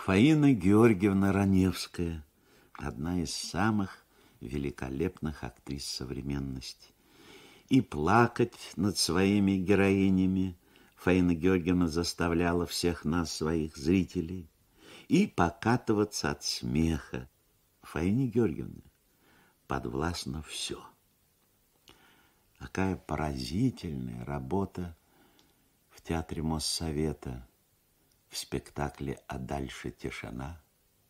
Фаина Георгиевна Раневская, одна из самых великолепных актрис современности. И плакать над своими героинями Фаина Георгиевна заставляла всех нас, своих зрителей, и покатываться от смеха. Фаине Георгиевне подвластно все. Какая поразительная работа в театре Моссовета в спектакле «А дальше тишина».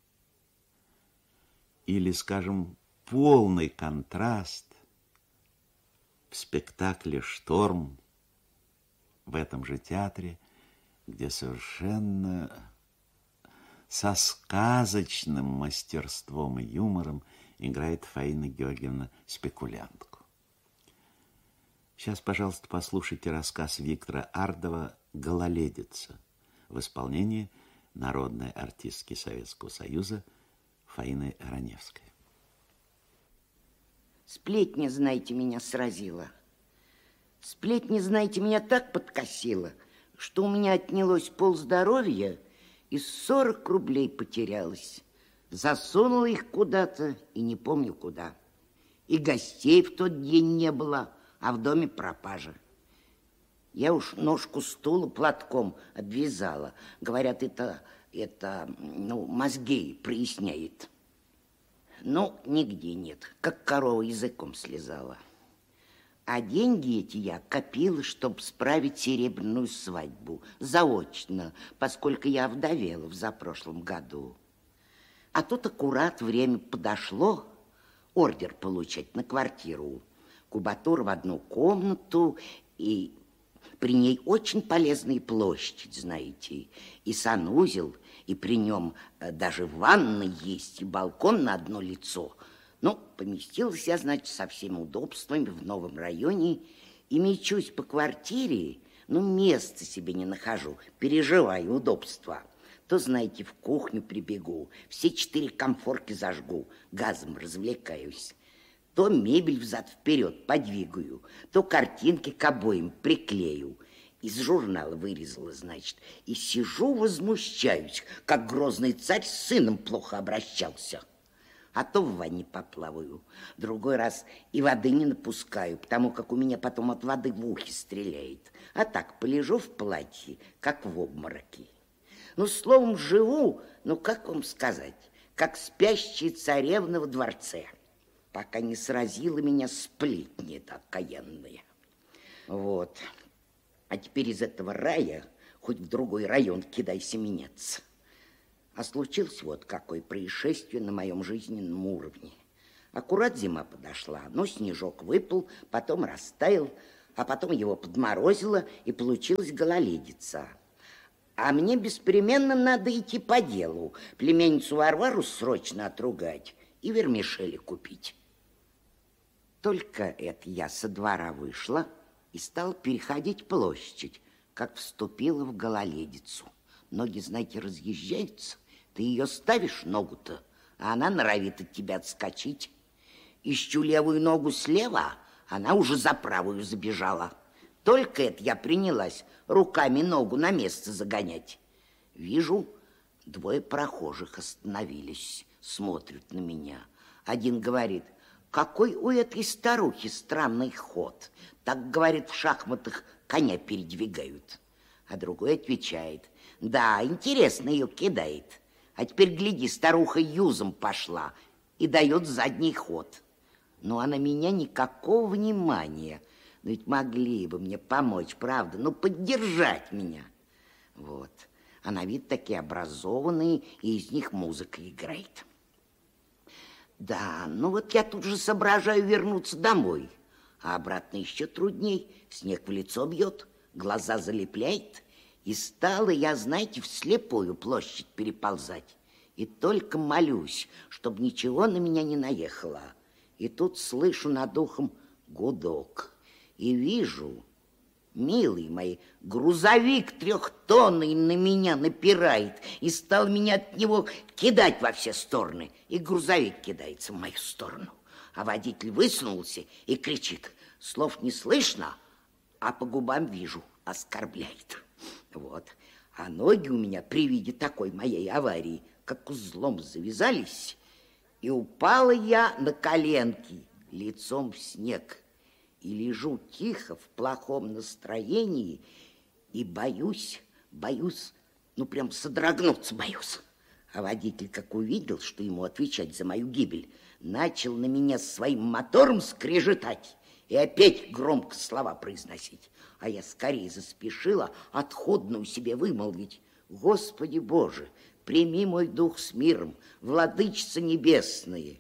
Или, скажем, полный контраст в спектакле «Шторм» в этом же театре, где совершенно со сказочным мастерством и юмором играет Фаина Георгиевна спекулянтку. Сейчас, пожалуйста, послушайте рассказ Виктора Ардова «Гололедица» в исполнении народной артистки Советского Союза Фаины Раневской. Сплетня, знаете, меня сразила. Сплетня, знаете, меня так подкосила, что у меня отнялось полздоровья и 40 рублей потерялось. Засунула их куда-то и не помню куда. И гостей в тот день не было, а в доме пропажа. Я уж ножку стула платком обвязала. Говорят, это мозги проясняет. Но нигде нет, как корова языком слезала. А деньги эти я копила, чтобы справить серебряную свадьбу. Заочно, поскольку я вдовела в запрошлом году. А тут аккурат время подошло ордер получать на квартиру. Кубатура в одну комнату, и при ней очень полезная площадь, знаете, и санузел, и при нем даже ванна есть, и балкон на одно лицо. Ну, поместилась я, значит, со всеми удобствами в новом районе, и мечусь по квартире, но места себе не нахожу, переживаю удобства. То, знаете, в кухню прибегу, все 4 комфорки зажгу, газом развлекаюсь. То мебель взад-вперед подвигаю, то картинки к обоим приклею. Из журнала вырезала, значит, и сижу, возмущаюсь, как грозный царь с сыном плохо обращался. А то в ванне поплаваю, другой раз и воды не напускаю, потому как у меня потом от воды в ухе стреляет. А так полежу в платье, как в обмороке. Ну, словом, живу, ну, как вам сказать, как спящая царевна в дворце, пока не сразила меня сплетня-то окаянная. Вот. А теперь из этого рая хоть в другой район кидайся меняться. А случилось вот какое происшествие на моем жизненном уровне. Аккурат зима подошла, но снежок выпал, потом растаял, а потом его подморозило, и получилась гололедица. А мне беспременно надо идти по делу, племянницу Варвару срочно отругать и вермишели купить. Только это я со двора вышла и стала переходить площадь, как вступила в гололедицу. Ноги, знаете, разъезжаются. Ты ее ставишь, ногу-то, а она норовит от тебя отскочить. Ищу левую ногу слева, она уже за правую забежала. Только это я принялась руками ногу на место загонять. Вижу, 2 прохожих остановились, смотрят на меня. Один говорит: какой у этой старухи странный ход. Так, говорит, в шахматах коня передвигают. А другой отвечает: да, интересно ее кидает. А теперь, гляди, старуха юзом пошла и дает задний ход. Ну, а на меня никакого внимания. Но ведь могли бы мне помочь, правда, ну, поддержать меня. Вот. А на вид такие образованные, и из них музыка играет. Да, ну вот я тут же соображаю вернуться домой. А обратно еще трудней. Снег в лицо бьет, глаза залепляет. И стала я, знаете, вслепую площадь переползать. И только молюсь, чтобы ничего на меня не наехало. И тут слышу над ухом гудок. И вижу, милый мой, грузовик 3-тонный на меня напирает. И стал меня от него кидать во все стороны. И грузовик кидается в мою сторону. А водитель высунулся и кричит: слов не слышно, а по губам вижу, оскорбляет. Вот. А ноги у меня при виде такой моей аварии, как узлом завязались, и упала я на коленки лицом в снег. И лежу тихо в плохом настроении и боюсь, ну прям содрогнуться боюсь. А водитель, как увидел, что ему отвечать за мою гибель, начал на меня своим мотором скрежетать и опять громко слова произносить. А я скорее заспешила отходную себе вымолвить: Господи Боже, прими мой дух с миром, владычица небесная.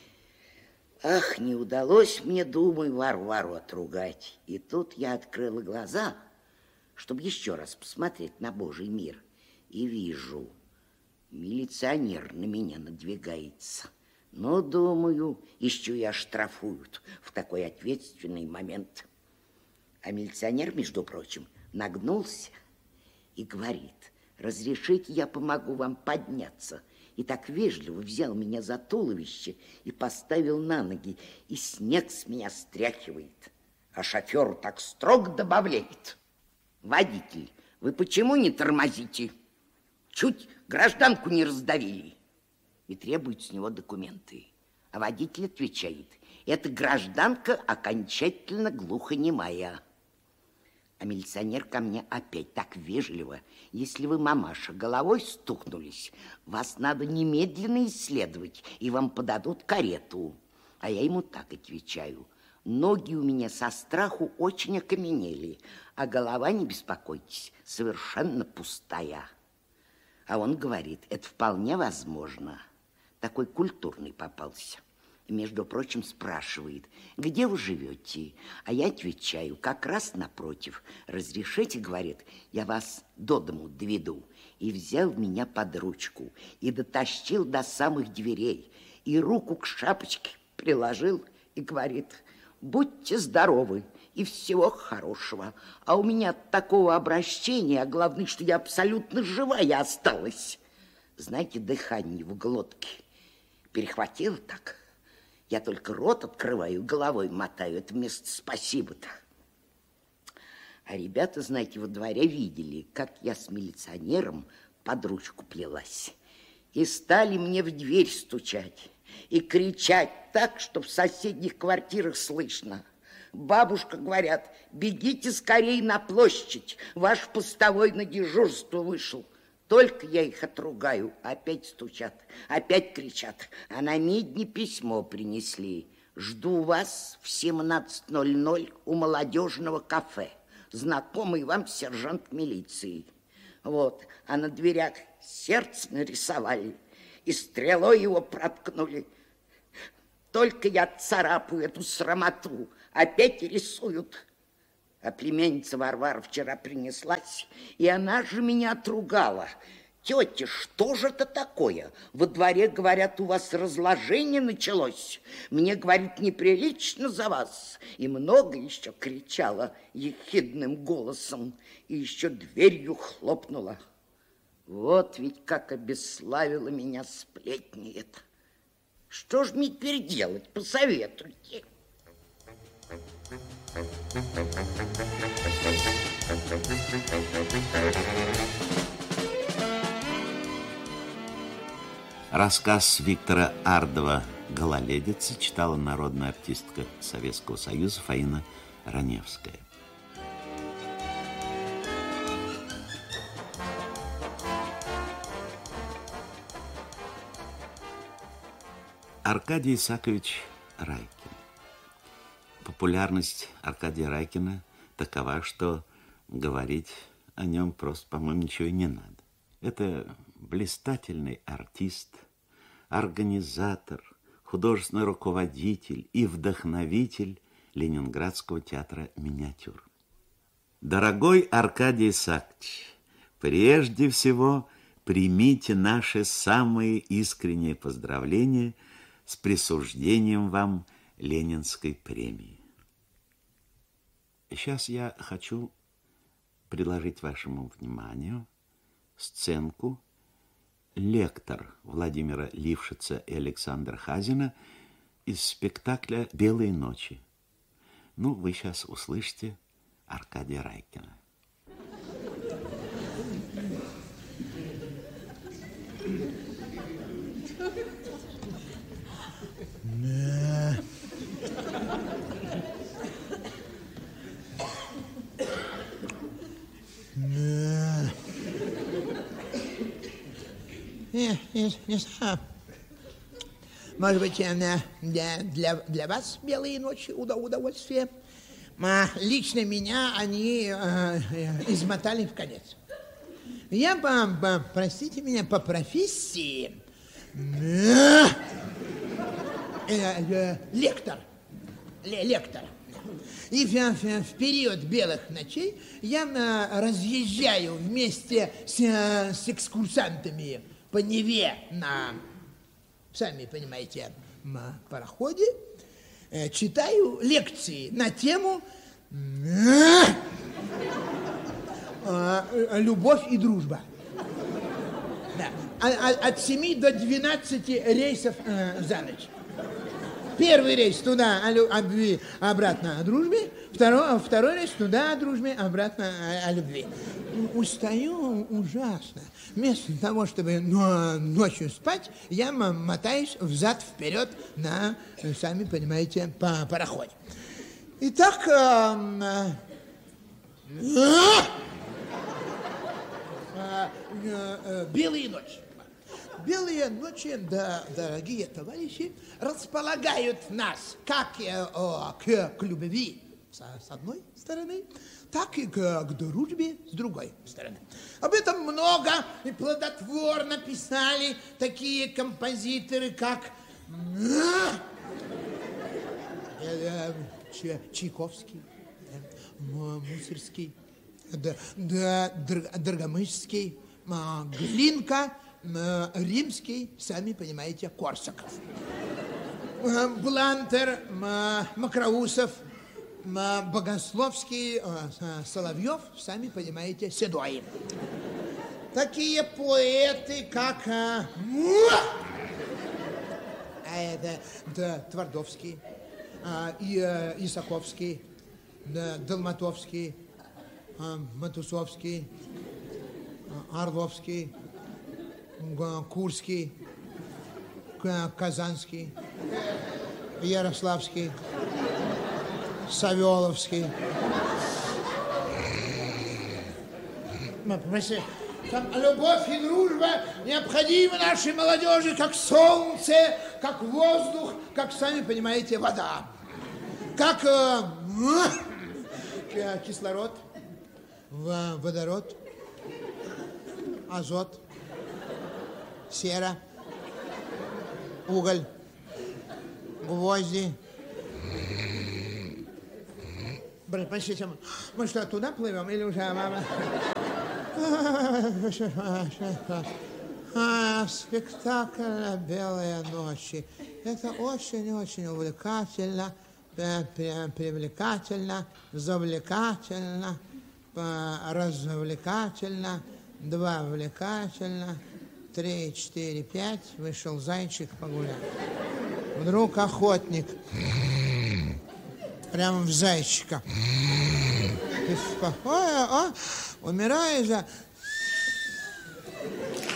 Ах, не удалось мне, думаю, Варвару отругать. И тут я открыла глаза, чтобы еще раз посмотреть на Божий мир. И вижу, милиционер на меня надвигается. Но, думаю, еще и оштрафуют в такой ответственный момент. А милиционер, между прочим, нагнулся и говорит: разрешите, я помогу вам подняться. И так вежливо взял меня за туловище и поставил на ноги, и снег с меня стряхивает. А шофер так строго добавляет: водитель, вы почему не тормозите? Чуть гражданку не раздавили. И требует с него документы. А водитель отвечает: эта гражданка окончательно глухонемая. А милиционер ко мне опять так вежливо: если вы, мамаша, головой стукнулись, вас надо немедленно исследовать, и вам подадут карету. А я ему так отвечаю: ноги у меня со страху очень окаменели, а голова, не беспокойтесь, совершенно пустая. А он говорит: это вполне возможно. Такой культурный попался. И, между прочим, спрашивает: где вы живете? А я отвечаю: как раз напротив. Разрешите, говорит, я вас до дому доведу. И взял меня под ручку, и дотащил до самых дверей, и руку к шапочке приложил, и говорит: будьте здоровы, и всего хорошего. А у меня от такого обращения, а главное, что я абсолютно живая осталась. Знаете, дыхание в глотке перехватило так. Я только рот открываю, головой мотаю. Это вместо спасибо-то. А ребята, знаете, во дворе видели, как я с милиционером под ручку плелась. И стали мне в дверь стучать и кричать так, что в соседних квартирах слышно. Бабушка, говорят, бегите скорее на площадь, ваш постовой на дежурство вышел. Только я их отругаю, опять стучат, опять кричат. А на медне письмо принесли: жду вас в 17:00 у молодежного кафе. Знакомый вам сержант милиции. Вот, а на дверях сердце нарисовали и стрелой его проткнули. Только я царапаю эту срамоту, опять рисуют. А племянница Варвара вчера принеслась, и она же меня отругала. Тетя, что же это такое? Во дворе, говорят, у вас разложение началось. Мне, говорит, неприлично за вас. И много еще кричала ехидным голосом, и еще дверью хлопнула. Вот ведь как обесславила меня сплетни эта. Что ж мне теперь делать, посоветуйте. Рассказ Виктора Ардова «Гололедица» читала народная артистка Советского Союза Фаина Раневская. Аркадий Исаакович Райкин. Популярность Аркадия Райкина такова, что говорить о нем просто, по-моему, ничего и не надо. Это блистательный артист, организатор, художественный руководитель и вдохновитель Ленинградского театра миниатюр. Дорогой Аркадий Исаакович, прежде всего примите наши самые искренние поздравления с присуждением вам Ленинской премии. Сейчас я хочу предложить вашему вниманию сценку «Лектор» Владимира Лившица и Александра Хазина из спектакля «Белые ночи». Ну, вы сейчас услышите Аркадия Райкина. Не знаю. Может быть, для вас белые ночи удовольствие. Лично меня они измотали в конец. Я, простите меня, по профессии лектор. И в период белых ночей я разъезжаю вместе с экскурсантами по Неве на, сами понимаете, пароходе, читаю лекции на тему «Любовь и дружба». Да. От 7 до 12 рейсов за ночь. Первый рейс туда о любви, обратно о дружбе. Второй рейс туда о дружбе, обратно о любви. Устаю ужасно. Вместо того, чтобы ночью спать, я мотаюсь взад-вперед на, сами понимаете, по пароходе. Итак, белые ночи. Белые ночи, да, дорогие товарищи, располагают нас как к любви с одной стороны, так и к дружбе с другой стороны. Об этом много и плодотворно писали такие композиторы, как Чайковский, Мусорский, Драгомышский, Глинка, Римский, сами понимаете, Корсаков. Блантер, Макроусов, Богословский, Соловьев, сами понимаете, Седой. Такие поэты, как Твардовский, Исаковский, Долматовский, Матусовский, Орловский, Курский, Казанский, Ярославский, Савеловский. Там любовь и дружба необходимы нашей молодежи, как солнце, как воздух, как, сами понимаете, вода. Как кислород, водород, азот, сера, уголь, гвозди. Простите, мы что, туда плывем или уже... Спектакль «Белые ночи». Это очень-очень увлекательно, привлекательно, завлекательно, развлекательно, 2 увлекательно, 3, 4, 5. Вышел зайчик погулять. Вдруг охотник прямо в зайчика. Умираю